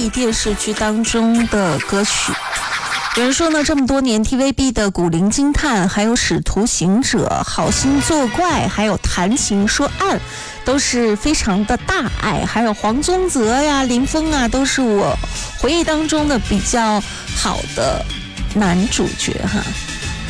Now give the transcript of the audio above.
TVB 电视剧当中的歌曲。有人说呢，这么多年 TVB 的古灵精探，还有使徒行者、好心作怪，还有谈情说爱，都是非常的大爱。还有黄宗泽呀、林峰啊，都是我回忆当中的比较好的男主角哈。